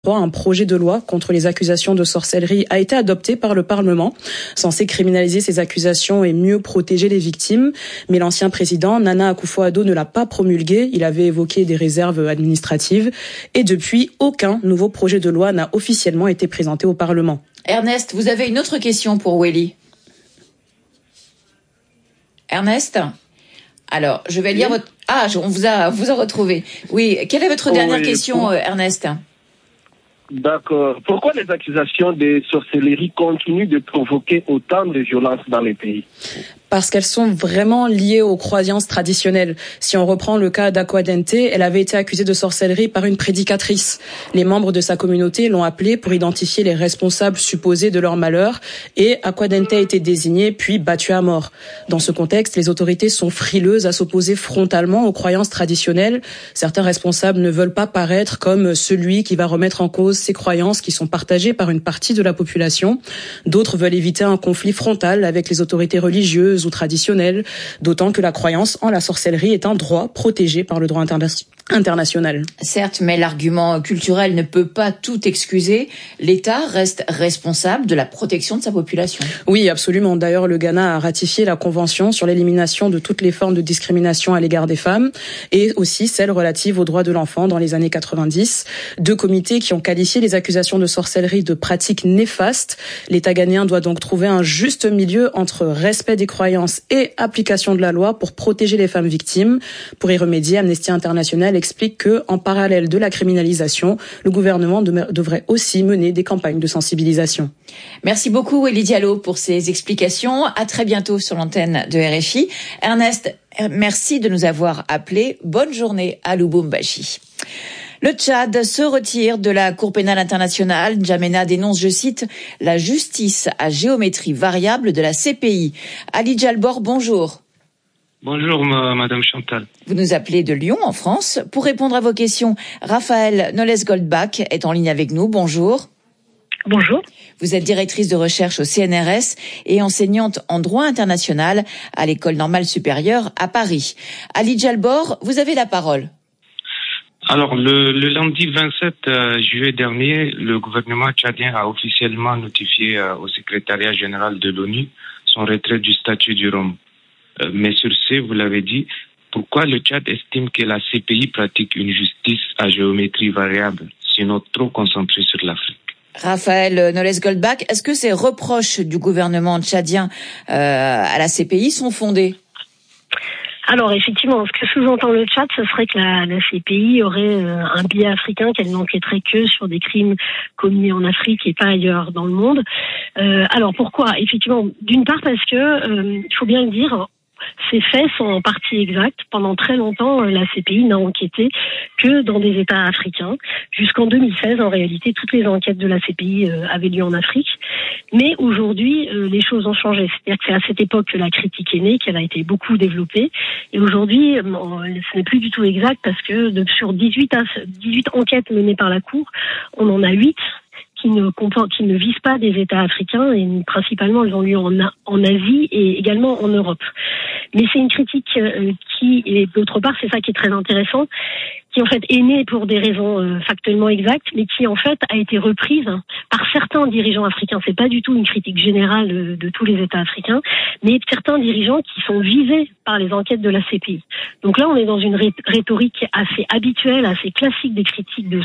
Un projet de loi contre les accusations de sorcellerie a été adopté par le Parlement, censé criminaliser ces accusations et mieux protéger les victimes. Mais l'ancien président, Nana Akufo-Addo, ne l'a pas promulgué. Il avait évoqué des réserves administratives. Et depuis, aucun nouveau projet de loi n'a officiellement été présenté au Parlement. Ernest, vous avez une autre question pour Welly. Ernest ? Alors, je vais lire votre... Ah, on vous a retrouvé. Oui, quelle est votre dernière question, Ernest ? D'accord. Pourquoi les accusations de sorcellerie continuent de provoquer autant de violence dans les pays ? Parce qu'elles sont vraiment liées aux croyances traditionnelles. Si on reprend le cas d'Akwadente, elle avait été accusée de sorcellerie par une prédicatrice. Les membres de sa communauté l'ont appelée pour identifier les responsables supposés de leur malheur et Akwadente a été désignée puis battue à mort. Dans ce contexte, les autorités sont frileuses à s'opposer frontalement aux croyances traditionnelles. Certains responsables ne veulent pas paraître comme celui qui va remettre en cause ces croyances qui sont partagées par une partie de la population. D'autres veulent éviter un conflit frontal avec les autorités religieuses ou traditionnelles, d'autant que la croyance en la sorcellerie est un droit protégé par le droit international. Certes, mais l'argument culturel ne peut pas tout excuser. L'État reste responsable de la protection de sa population. Oui, absolument. D'ailleurs, le Ghana a ratifié la Convention sur l'élimination de toutes les formes de discrimination à l'égard des femmes et aussi celle relative aux droits de l'enfant dans les années 90. Deux comités qui ont qualifié les accusations de sorcellerie de pratiques néfastes. L'État ghanéen doit donc trouver un juste milieu entre respect des croyances et application de la loi pour protéger les femmes victimes. Pour y remédier, Amnesty International explique que, en parallèle de la criminalisation, le gouvernement devrait aussi mener des campagnes de sensibilisation. Merci beaucoup, Welly Diallo, pour ces explications. À très bientôt sur l'antenne de RFI. Ernest, merci de nous avoir appelés. Bonne journée à Lubumbashi. Le Tchad se retire de la Cour pénale internationale. N'Djamena dénonce, je cite, la justice à géométrie variable de la CPI. Ali Djalbor, bonjour. Bonjour, Madame Chantal. Vous nous appelez de Lyon, en France. Pour répondre à vos questions, Raphaël Nolles-Goldbach est en ligne avec nous. Bonjour. Bonjour. Vous êtes directrice de recherche au CNRS et enseignante en droit international à l'École normale supérieure à Paris. Ali Djalbor, vous avez la parole. Alors, le lundi 27 juillet dernier, le gouvernement tchadien a officiellement notifié au secrétariat général de l'ONU son retrait du statut du Rome. Mais sur ce, vous l'avez dit, pourquoi le Tchad estime que la CPI pratique une justice à géométrie variable, sinon trop concentrée sur l'Afrique? Raphaël Nolles-Goldbach, est-ce que ces reproches du gouvernement tchadien à la CPI sont fondés? Alors effectivement, ce que sous-entend le Tchad, ce serait que la CPI aurait un biais africain, qu'elle n'enquêterait que sur des crimes commis en Afrique et pas ailleurs dans le monde. Alors pourquoi? Effectivement, d'une part parce que, il faut bien le dire, ces faits sont en partie exacts. Pendant très longtemps, la CPI n'a enquêté que dans des États africains. Jusqu'en 2016, en réalité, toutes les enquêtes de la CPI avaient lieu en Afrique. Mais aujourd'hui, les choses ont changé. C'est-à-dire que c'est à cette époque que la critique est née, qu'elle a été beaucoup développée. Et aujourd'hui, ce n'est plus du tout exact parce que sur 18 enquêtes menées par la Cour, on en a 8 qui ne visent pas des États africains et principalement elles ont lieu en Asie et également en Europe. Mais c'est une critique qui, et d'autre part, c'est ça qui est très intéressant, qui en fait est née pour des raisons factuellement exactes, mais qui en fait a été reprise par certains dirigeants africains. C'est pas du tout une critique générale de tous les États africains, mais certains dirigeants qui sont visés par les enquêtes de la CPI. Donc là, on est dans une rhétorique assez habituelle, assez classique des critiques de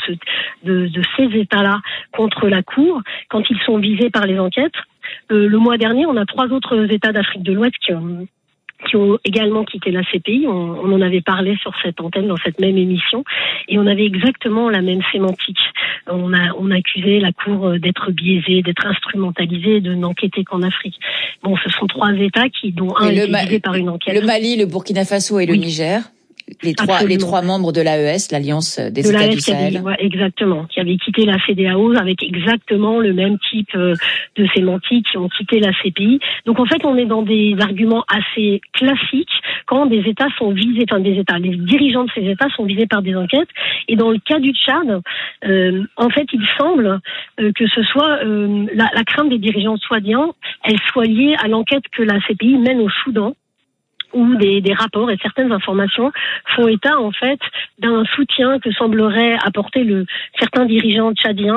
ces États-là contre la Cour quand ils sont visés par les enquêtes. Le mois dernier, on a 3 autres États d'Afrique de l'Ouest qui ont également quitté la CPI. On en avait parlé sur cette antenne, dans cette même émission, et on avait exactement la même sémantique. On accusait la Cour d'être biaisée, d'être instrumentalisée, de n'enquêter qu'en Afrique. Bon, ce sont 3 États dont un est visé par une enquête. Le Mali, le Burkina Faso et le Niger. Les trois membres de l'AES, l'Alliance des États du Sahel. Exactement, qui avaient quitté la CEDEAO avec exactement le même type de sémantique, qui ont quitté la CPI. Donc en fait, on est dans des arguments assez classiques quand des États sont visés, les dirigeants de ces États sont visés par des enquêtes. Et dans le cas du Tchad, en fait, il semble que ce soit la crainte des dirigeants tchadiens, elle soit liée à l'enquête que la CPI mène au Soudan. où des rapports et certaines informations font état en fait d'un soutien que semblerait apporter certains dirigeants tchadiens